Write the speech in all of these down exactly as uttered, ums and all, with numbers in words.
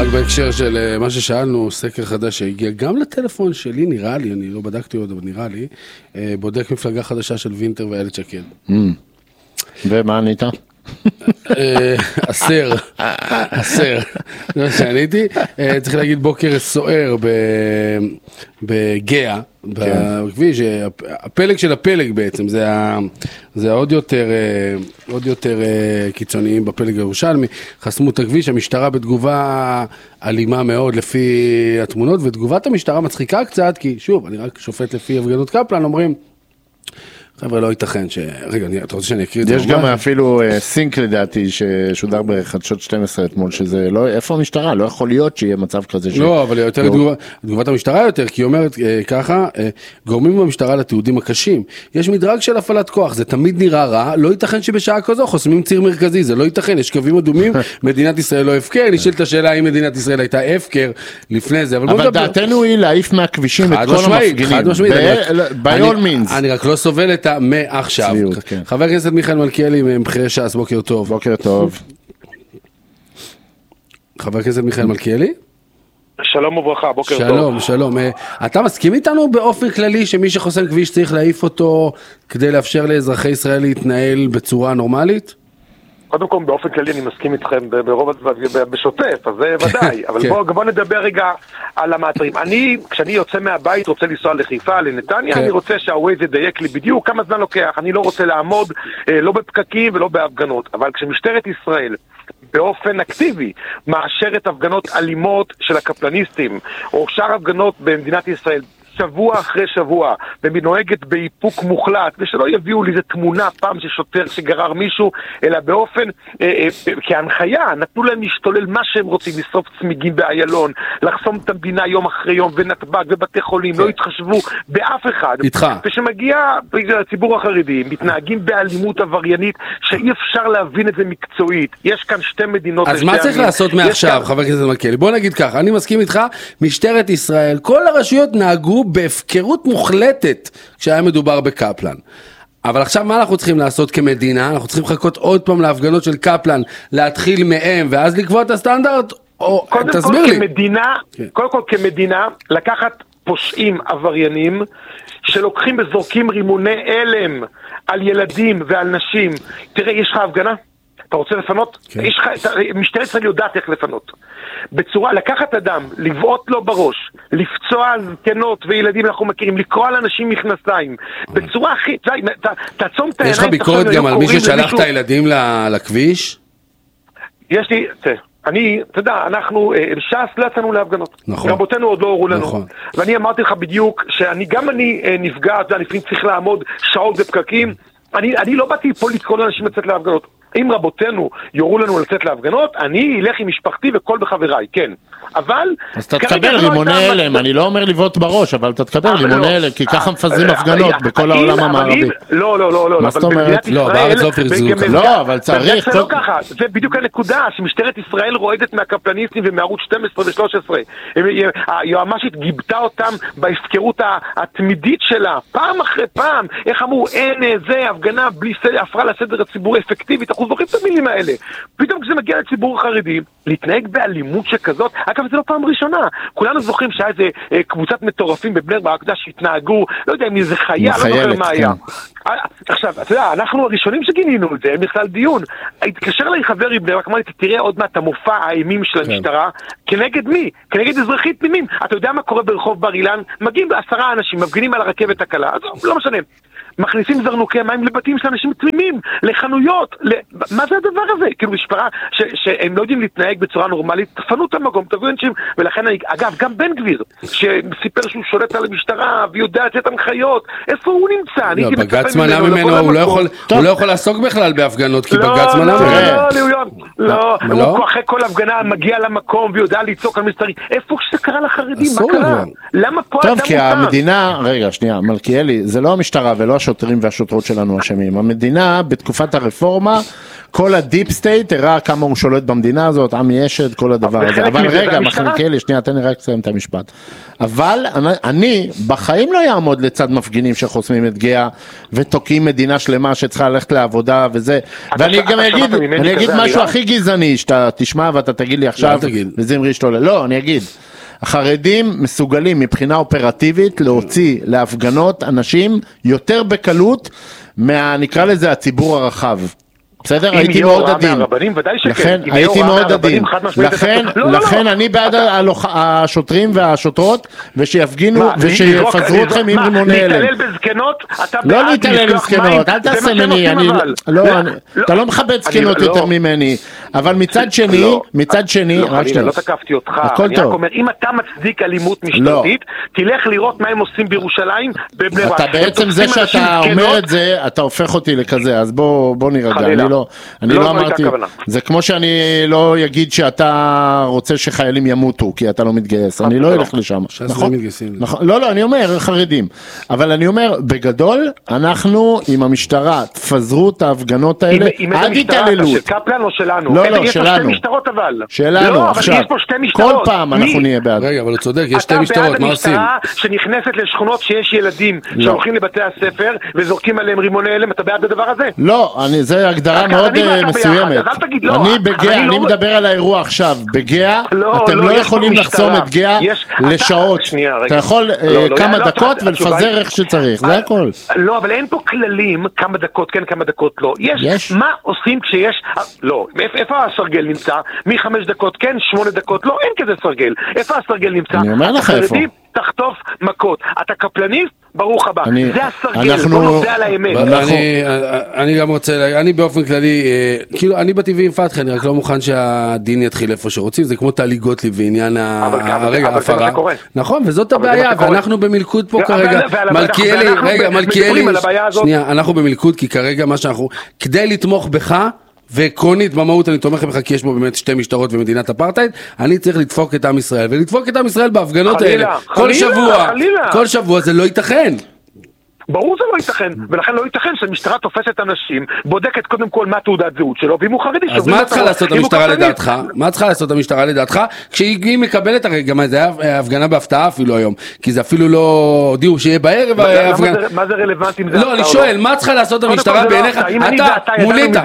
רק בהקשר של מה ששאלנו, סקר חדש שהגיע גם לטלפון שלי, נראה לי, אני לא בדקתי עוד, אבל נראה לי, בודק מפלגה חדשה של וינטר ואיילת שקד. ומה ענית? עשר, עשר, זה מה שעניתי. צריך להגיד בוקר סוער בגאה, בכביש, הפלג של הפלג בעצם, זה עוד יותר, עוד יותר קיצוניים בפלג הירושלמי, חסמו את הכביש, המשטרה בתגובה אלימה מאוד לפי התמונות, ותגובת המשטרה מצחיקה קצת, כי שוב, אני רק שופט לפי הפגנות קפלן, אומרים, חבר'ה, לא ייתכן ש... רגע, אתה רוצה שאני אקריא את זה? יש גם אפילו סינק לדעתי ששודר בחדשות שתים עשרה אתמול, שזה לא... איפה המשטרה? לא יכול להיות שיהיה מצב כזה ש... לא, אבל יותר תגובת המשטרה יותר, כי היא אומרת ככה, גורמים במשטרה לתיעודים הקשים. יש מדרג של הפעלת כוח, זה תמיד נראה רע, לא ייתכן שבשעה כזו חוסמים ציר מרכזי, זה לא ייתכן, יש קווים אדומים, מדינת ישראל לא הפקר, נשאלת השאלה האם מדינת ישראל הייתה הפקר לפני זה, אבל דעתנו היא להעיף מהכבישים את כל המפגינים. by all means. אני רק לא סובל את מעכשיו. חבר הכנסת מיכאל מלכיאלי מבחירי ש"ס, בוקר טוב. בוקר טוב. חבר הכנסת מיכאל מלכיאלי? שלום וברכה, בוקר טוב. שלום, שלום. אתה מסכים איתנו באופן כללי שמי שחוסם כביש צריך להעיף אותו כדי לאפשר לאזרחי ישראל להתנהל בצורה נורמלית? קודם כל, באופן כללי אני מסכים איתכם ברוב בשוטף, אז זה ודאי, אבל בואו בוא נדבר רגע על המעצרים. אני, כשאני יוצא מהבית, רוצה לנסוע לחיפה, לנתניה, אני רוצה שהווייז ידייק לי בדיוק כמה זמן לוקח, אני לא רוצה לעמוד לא בפקקים ולא בהפגנות, אבל כשמשטרת ישראל באופן אקטיבי מאשרת הפגנות אלימות של הקפלניסטים, או שאר הפגנות במדינת ישראל, שבוע אחרי שבוע, ונוהגת באיפוק מוחלט, ושלא יביאו לי איזה תמונה פעם ששוטר שגרר מישהו, אלא באופן, אה, אה, כהנחיה, נתנו להם להשתולל מה שהם רוצים, לשרוף צמיגים באיילון, לחסום את המדינה יום אחרי יום, ונתב"ג ובתי חולים, לא התחשבו באף אחד. איתך. ושמגיע הציבור החרדי, מתנהגים באלימות עבריינית, שאי אפשר להבין את זה מקצועית. יש כאן שתי מדינות... אז מה צריך לעשות מעכשיו, חבר הכנסת מלכיאלי? בוא נגיד כך, אני מסכים איתך, משטרת ישראל, כל הרשויות נהגו בהפקרות מוחלטת כשהיה מדובר בקפלן. אבל עכשיו מה אנחנו צריכים לעשות כמדינה? אנחנו צריכים לחכות עוד פעם להפגנות של קפלן, להתחיל מהם ואז לקבוע את הסטנדרט? או תסביר לי. כמדינה, קודם כל כמדינה, לקחת פושעים עבריינים שלוקחים וזורקים רימוני אלם על ילדים ועל נשים. תראה, יש לך הפגנה? אתה רוצה לפנות? כן. יש לך, משטרת ישראל יודעת איך לפנות. בצורה, לקחת אדם, לבעוט לו בראש, לפצוע זקנות וילדים אנחנו מכירים, לקרוא על אנשים מכנסיים, בצורה הכי, ת, תעצום את העיניים. יש לך ביקורת גם על מי ששלח את הילדים לכביש? יש לי, תראה, אני, אתה יודע, אנחנו, ש"ס לא יצאנו להפגנות. נכון. רבותינו עוד לא הורו לנו. נכון. ואני אמרתי לך בדיוק, שאני גם אני נפגע, אתה יודע, לפעמים צריך לעמוד שעות בפקקים, אני, אני לא באתי פה לתקול אנשים לצאת להפגנות. אם רבותינו יורו לנו לצאת להפגנות, אני אלך עם משפחתי וכל בחבריי, כן. אבל... אז אתה תקבל רימוני אלם, אני לא אומר לבעוט בראש, אבל אתה תקבל רימוני אלם, כי ככה מפזרים הפגנות בכל העולם המערבי. לא, לא, לא, לא. מה זאת אומרת? לא, בארץ לא פרזו ככה. לא, אבל צריך... זה לא ככה, זה בדיוק הנקודה, שמשטרת ישראל רועדת מהקפלניסטים ומערוץ שתים עשרה ו-שלוש עשרה. היועמ"שית גיבתה אותם בהפקרות התמידית שלה, פעם אחרי פעם, איך אמרו, אין זה, הפגנה בלי הפרעה לסדר הציבורי אפקטיבית, אנחנו זוכרים את המילים האלה. פתאום כשזה מגיע לציבור החרדי, להתנהג באלימות שכזאת, אגב, זה לא פעם ראשונה. כולנו זוכרים שהיה איזה אה, קבוצת מטורפים בבני ברק, שהתנהגו, לא יודע אם איזה חיה, לא זוכר מה היה. עכשיו, אתה יודע, אנחנו הראשונים שגינינו את זה, הם בכלל דיון. התקשר לי חבר מבני ברק, אמרתי, תראה עוד מעט המופע האימים של המשטרה, כנגד מי? כנגד אזרחית תמימים. אתה יודע מה קורה ברחוב בר אילן? מגיעים בעשרה אנשים, מפגינים על הרכבת הקלה, אז לא משנה. מכניסים זרנוקי מים לבתים של אנשים תמימים, לחנויות, מה זה הדבר הזה? כאילו משפרה שהם לא יודעים להתנהג בצורה נורמלית, תפנו את המקום, תביאו אנשים, ולכן, אגב, גם בן גביר, שסיפר שהוא שולט על המשטרה, ויודע לתת הנחיות, איפה הוא נמצא? לא, בג"ץ מנע ממנו, הוא לא יכול לעסוק בכלל בהפגנות, כי בג"ץ מנע ממנו. לא, לא, לא, הוא אחרי כל הפגנה מגיע למקום, ויודע לצעוק על מסתרי, איפה שזה קרה לחרדים? מה קרה? למה פה אדם טוב, כי המדינה, רגע, שנייה, מלכיאלי, זה לא המשטרה ולא השוטרים והשוטרות שלנו אשמים. המדינה בתקופת הרפורמה כל הדיפ סטייט הראה כמה הוא שולט במדינה הזאת, עמי אשד, כל הדבר הזה. אבל רגע, מחלקלי, שנייה, תן לי רק לסיים את המשפט. אבל אני בחיים לא יעמוד לצד מפגינים שחוסמים את גאה, ותוקעים מדינה שלמה שצריכה ללכת לעבודה וזה. ואני גם אגיד, אני אגיד משהו הכי גזעני, שאתה תשמע ואתה תגיד לי עכשיו, וזמרי שתולה. לא, אני אגיד. החרדים מסוגלים מבחינה אופרטיבית להוציא להפגנות אנשים יותר בקלות מה, נקרא לזה, הציבור הרחב. בסדר? הייתי מאוד עדין. לכן, הייתי מאוד עדין. לכן אני בעד השוטרים והשוטרות, ושיפגינו ושיפזרו אתכם עם רימוני הלם. להתעלל בזקנות? לא להתעלל בזקנות, אל תעשה ממני. אתה לא מכבד זקנות יותר ממני. אבל מצד שני, מצד שני, לא תקפתי אותך. אני רק אומר, אם אתה מצדיק אלימות משטרתית, תלך לראות מה הם עושים בירושלים, בבני ברק. אתה בעצם זה שאתה אומר את זה, אתה הופך אותי לכזה, אז בוא נרגע. לא, אני לא אמרתי, זה כמו שאני לא אגיד שאתה רוצה שחיילים ימותו, כי אתה לא מתגייס, אני לא אלך לשם. נכון? לא, לא, אני אומר חרדים, אבל אני אומר, בגדול, אנחנו עם המשטרה, תפזרו את ההפגנות האלה, עד התעללות. של קפלן או שלנו? לא, לא, יש פה שתי משטרות אבל. שלנו, עכשיו. כל פעם אנחנו נהיה בעד. רגע, אבל הוא צודק, יש שתי משטרות, מה עושים? אתה בעד המשטרה שנכנסת לשכונות שיש ילדים שהולכים לבתי הספר וזורקים עליהם רימוני הלם, אתה בעד הדבר הזה? לא, זה הגדרה מאוד מסוימת. אני בגאה, אני מדבר על האירוע עכשיו. בגאה, אתם לא יכולים לחסום את גאה לשעות. אתה יכול כמה דקות ולפזר איך שצריך, זה הכל. לא, אבל אין פה כללים, כמה דקות כן, כמה דקות לא. יש, מה עושים כשיש, לא, איפה הסרגל נמצא? מחמש דקות כן, שמונה דקות לא, אין כזה סרגל. איפה הסרגל נמצא? אני אומר לך איפה. תחטוף מכות. אתה קפלניסט? ברוך הבא. זה הסרגל, בוא נודה על האמת. אני גם רוצה, אני באופן כללי, כאילו, אני בטבעי עם פתח, אני רק לא מוכן שהדין יתחיל איפה שרוצים, זה כמו טלי גוטליב בעניין הרגע, ההפרה. נכון, וזאת הבעיה, ואנחנו במלכוד פה כרגע, מלכיאלי, רגע, מלכיאלי, שנייה, אנחנו במלכוד, כי כרגע מה שאנחנו, כדי לתמוך בך, ועקרונית במהות אני תומך בך כי יש בו באמת שתי משטרות ומדינת אפרטהייד, אני צריך לדפוק את עם ישראל, ולדפוק את עם ישראל בהפגנות האלה כל שבוע, כל שבוע זה לא ייתכן. ברור זה לא ייתכן, ולכן לא ייתכן שהמשטרה תופסת אנשים, בודקת קודם כל מה תעודת זהות שלו, ואם הוא חרדי... אז מה צריכה לעשות המשטרה לדעתך? מה צריכה לעשות המשטרה לדעתך? כשהיא מקבלת, הרי גם זה היה הפגנה בהפתעה אפילו היום, כי זה אפילו לא הודיעו שיהיה בערב ההפגנה. מה זה רלוונטי? לא, אני שואל, מה צריכה לעשות המשטרה בעיניך? אתה מונית,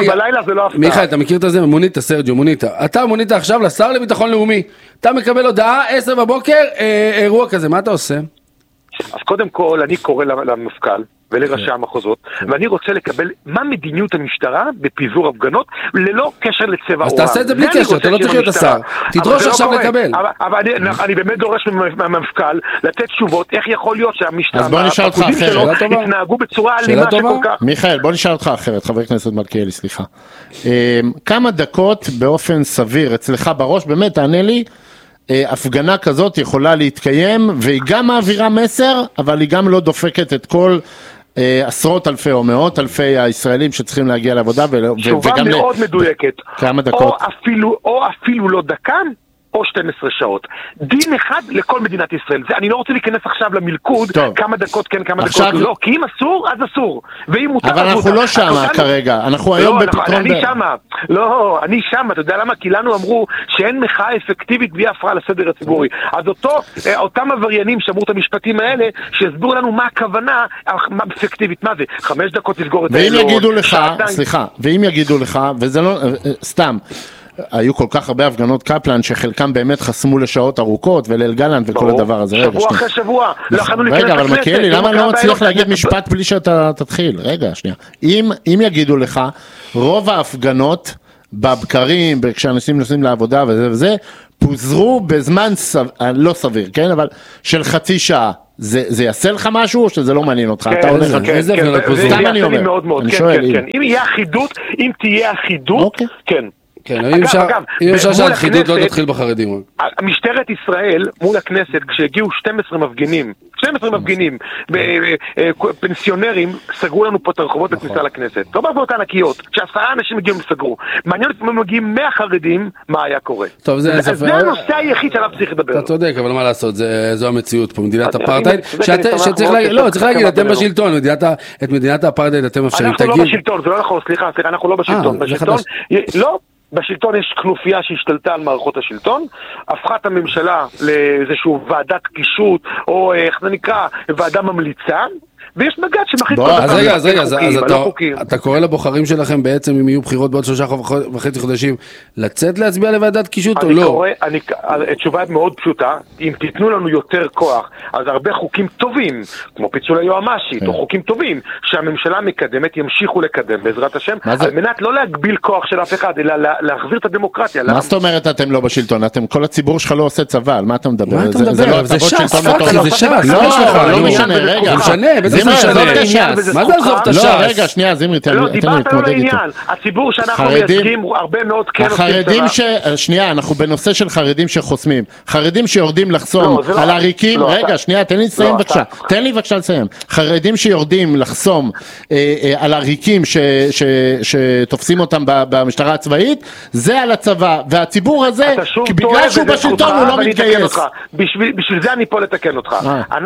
מיכאל, אתה מכיר את זה? מונית, סרג'ו, מונית. אתה מונית עכשיו לשר לביטחון לאומי. אתה מקבל הודעה, עשר בבוקר, אירוע כזה, מה אתה עושה? אז קודם כל אני קורא למפכ"ל ולראשי המחוזות, ואני רוצה לקבל מה מדיניות המשטרה בפיזור הפגנות ללא קשר לצבע עורם. אז תעשה את זה בלי קשר, אתה לא צריך להיות השר. תדרוש עכשיו לקבל. אבל אני באמת דורש מהמפכ"ל לתת תשובות איך יכול להיות שהמשטרה, אז בוא נשאל אותך אחרת. התנהגו בצורה אלימה שכל כך... מיכאל, בוא נשאל אותך אחרת, חבר הכנסת מלכיאלי, סליחה. כמה דקות באופן סביר אצלך בראש, באמת תענה לי, הפגנה כזאת יכולה להתקיים, והיא גם מעבירה מסר, אבל היא גם לא דופקת את כל עשרות אלפי או מאות אלפי הישראלים שצריכים להגיע לעבודה. תשובה מאוד מדויקת. כמה דקות? או אפילו לא דקה, או שתים עשרה שעות. דין אחד לכל מדינת ישראל. זה, אני לא רוצה להיכנס עכשיו למלכוד, טוב. כמה דקות כן, כמה עכשיו... דקות לא. כי אם אסור, אז אסור. ואם מותר, אבל אנחנו לא שמה כרגע. אנחנו היום לא, בפתרון... אני שמה. לא, אני שמה. אתה יודע למה? כי לנו אמרו שאין מחאה אפקטיבית בלי הפרעה לסדר הציבורי. אז אותו, אותם עבריינים שאמרו את המשפטים האלה, שהסבירו לנו מה הכוונה אפקטיבית. מה זה? חמש דקות לסגור את ואם יגידו לך, סליחה, ואם יגידו לך, וזה לא, סתם, היו כל כך הרבה הפגנות קפלן שחלקם באמת חסמו לשעות ארוכות וליל גלנט וכל הדבר הזה. שבוע אחרי שבוע. רגע, אבל מלכיאלי, למה לא מצליח להגיד משפט בלי שאתה תתחיל? רגע, שנייה. אם יגידו לך, רוב ההפגנות בבקרים, כשאנשים נוסעים לעבודה וזה וזה, פוזרו בזמן לא סביר, כן? אבל של חצי שעה. זה יעשה לך משהו או שזה לא מעניין אותך? כן, כן, כן. זה יעשה לי מאוד מאוד. כן, כן, כן. אם יהיה אחידות, אם תהיה אחידות, כן. כן, אם אפשר שהחידוד לא תתחיל בחרדים. משטרת ישראל מול הכנסת, כשהגיעו שנים עשר מפגינים, שנים עשר מפגינים, פנסיונרים, סגרו לנו פה את הרחובות בכניסה לכנסת. לא בעבודות ענקיות, כשעשרה אנשים הגיעו וסגרו. מעניין אותי אם מגיעים מאה חרדים, מה היה קורה. זה הנושא היחיד שעליו צריך לדבר. אתה צודק, אבל מה לעשות, זו המציאות פה, מדינת אפרטהייד, לא, צריך להגיד, אתם בשלטון, את מדינת האפרטהייד אתם אפשרים, אנחנו לא בשלטון, זה לא נכון, סליחה, אנחנו לא בשלטון, בשלטון, לא, בשלטון יש כנופיה שהשתלטה על מערכות השלטון, הפכה את הממשלה לאיזשהו ועדת קישוט, או איך זה נקרא, ועדה ממליצה, ויש בג"ץ שמחליט כל אז רגע, אז רגע, אז אתה קורא לבוחרים שלכם בעצם, אם יהיו בחירות בעוד שלושה וחצי חודשים, לצאת להצביע לוועדת קישוט או לא? התשובה היא מאוד פשוטה, אם תיתנו לנו יותר כוח, אז הרבה חוקים טובים, כמו פיצול היועמ"שית, או חוקים טובים, שהממשלה מקדמת, ימשיכו לקדם בעזרת השם, על מנת לא להגביל כוח של אף אחד, אלא להחזיר את הדמוקרטיה. מה זאת אומרת אתם לא בשלטון? אתם, כל הציבור שלך לא עושה צבא, על מה אתה מדבר? מה אתה מדבר? זה ש"ס, זה ש"ס, לא משנה, רגע, מה זה עזוב את הש"ס? לא, רגע, שנייה, זמרי, תן לי להתמודד איתו. הציבור שאנחנו מייצגים הרבה מאוד כן חרדים ש... שנייה, אנחנו בנושא של חרדים שחוסמים. חרדים שיורדים לחסום על הריקים, רגע, שנייה, תן לי לסיים בבקשה. תן לי בבקשה לסיים. חרדים שיורדים לחסום על הריקים שתופסים אותם במשטרה הצבאית, זה על הצבא. והציבור הזה, בגלל שהוא בשלטון הוא לא מתגייס. בשביל זה אני פה לתקן אותך.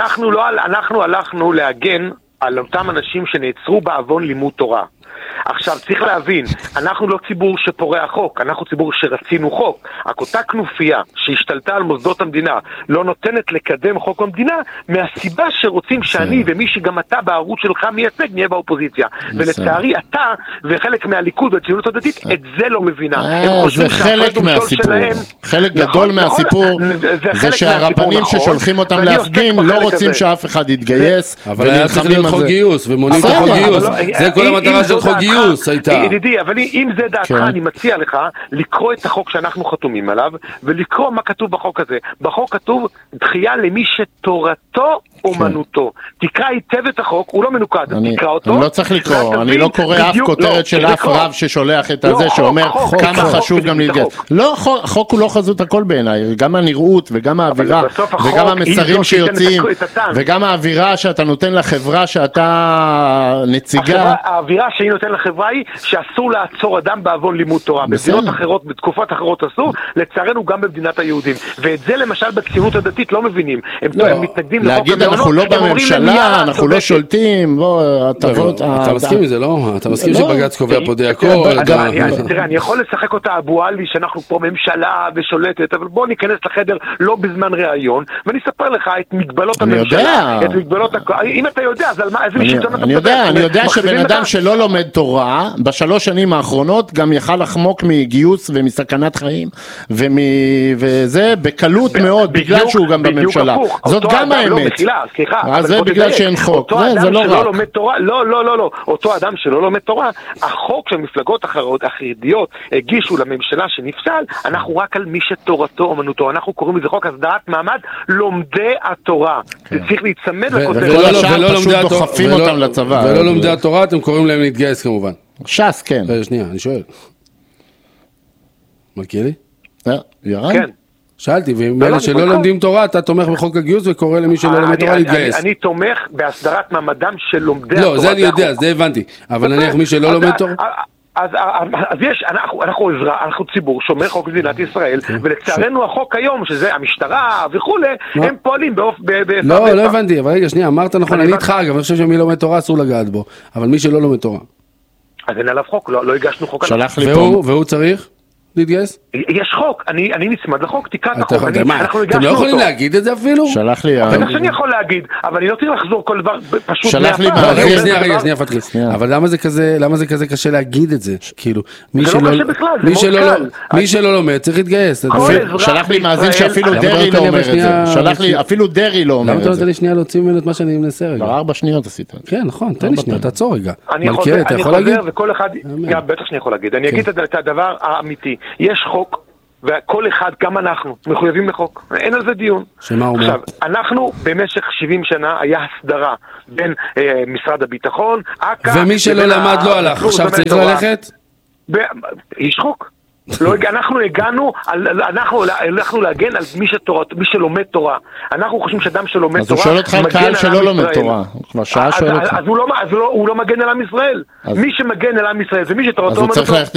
אנחנו הלכנו להגן על אותם אנשים שנעצרו בעוון לימוד תורה. עכשיו צריך להבין, אנחנו לא ציבור שפורע חוק, אנחנו ציבור שרצינו חוק. רק אותה כנופיה שהשתלטה על מוסדות המדינה לא נותנת לקדם חוק המדינה, מהסיבה שרוצים שאני ומי שגם אתה בערוץ שלך מייצג נהיה באופוזיציה. ולצערי אתה וחלק מהליכוד והציונות הדתית את זה לא מבינה. זה חלק מהסיפור, חלק גדול מהסיפור זה שהרבנים ששולחים אותם להפגין לא רוצים שאף אחד יתגייס. אבל היה צריך להיות חוק גיוס ומונים את חוק גיוס, זה כל המטרה של חוק גיוס הייתה. ידידי, אבל אם זה דעתך, אני מציע לך לקרוא את החוק שאנחנו חתומים עליו, ולקרוא מה כתוב בחוק הזה. בחוק כתוב דחייה למי שתורתו אומנותו. תקרא היטב את החוק, הוא לא מנוקד, תקרא אותו. אני לא צריך לקרוא, אני לא קורא אף כותרת של אף רב ששולח את הזה, שאומר כמה חשוב גם להתגייס. לא, החוק הוא לא חזות הכל בעיניי, גם הנראות וגם האווירה, וגם המסרים שיוצאים, וגם האווירה שאתה נותן לחברה שאתה נציגה. האווירה שהיא נותן לחברה היא שאסור לעצור אדם בעוון לימוד תורה. במדינות אחרות, בתקופות אחרות אסור, לצערנו גם במדינת היהודים. ואת זה למשל בציונות הדתית לא מבינים. הם מתנגדים לחוק המעונות. אנחנו לא בממשלה, אנחנו לא שולטים, אתה מסכים עם זה, לא? אתה מסכים שבג"ץ קובע פה די הכל? תראה, אני יכול לשחק אותה אבו-עלי שאנחנו פה ממשלה ושולטת, אבל בוא ניכנס לחדר לא בזמן ראיון, ואני אספר לך את מגבלות הממשלה, את מגבלות, אם אתה יודע, אז על מה, איזה משלטון אתה אני יודע, אני יודע שבן אדם שלא לומד תורה, בשלוש שנים האחרונות גם יכל לחמוק מגיוס ומסכנת חיים, וזה בקלות מאוד, בגלל שהוא גם בממשלה. זאת גם האמת. אז זה בגלל שאין חוק, זה לא רק. לא, לא, לא, לא. אותו אדם שלא לומד תורה, החוק שהמפלגות החרדיות הגישו לממשלה שנפסל, אנחנו רק על מי שתורתו אומנותו. אנחנו קוראים לזה חוק הסדרת מעמד לומדי התורה. זה צריך להיצמד לכותרת. כל השאר פשוט דוחפים אותם לצבא. ולא לומדי התורה, אתם קוראים להם להתגייס כמובן. ש"ס, כן. שנייה, אני שואל. מלכיאלי? ירן? כן. שאלתי, ואלה שלא לומדים תורה, אתה תומך בחוק הגיוס וקורא למי שלא לומד תורה להתגייס. אני תומך בהסדרת מעמדם של לומדי התורה. לא, זה אני יודע, זה הבנתי. אבל נניח מי שלא לומד תורה... אז יש, אנחנו עזרה, אנחנו ציבור שומר חוק מדינת ישראל, ולצערנו החוק היום, שזה המשטרה וכולי, הם פועלים באופן... לא, לא הבנתי, אבל רגע, שנייה, אמרת נכון, אני איתך, אגב, אני חושב שמי לומד תורה אסור לגעת בו, אבל מי שלא לומד תורה. אז אין עליו חוק, לא הגשנו חוק עליו. והוא צריך להתגייס? יש חוק, אני נצמד לחוק, תקרא את החוק. אתם לא יכולים להגיד את זה אפילו? שלח לי... בטח שאני יכול להגיד, אבל אני לא צריך לחזור כל דבר פשוט... שלח לי... שנייה, רגע, שנייה, פתחי. אבל למה זה כזה קשה להגיד את זה? כאילו, מי שלא לומד צריך להתגייס. שלח לי מאזין שאפילו דרי לא אומר את זה. שלח לי, אפילו דרי לא אומר את זה. למה אתה נותן לי שנייה להוציא ממנו את מה שאני מנסה רגע? ארבע שניות עשית. כן, נכון, תן לי שנייה, תעצור רגע. אני חוזר וכל אחד... בטח שאני יכול להגיד. אני אגיד את הדבר האמיתי. יש חוק, וכל אחד, גם אנחנו, מחויבים לחוק. אין על זה דיון. שמה הוא אומר? עכשיו, אנחנו במשך שבעים שנה היה הסדרה בין אה, משרד הביטחון, אק"א... ומי שלא למד לא הלך, עכשיו צריך ללכת? ב... יש חוק. לא, אנחנו הגענו, אנחנו הלכנו להגן על מי שתורת, מי שלומד תורה. אנחנו חושבים שאדם שלומד אז תורה, הוא שואל אותך על קהל שלא לומד תורה. הוא כבר שעה אז- שואל אז- אותך. אז הוא לא- אז הוא לא- הוא לא מגן על עם ישראל. אז- מי שמגן על עם ישראל זה מי אז שתורתו הוא צריך אומנותו. ללכת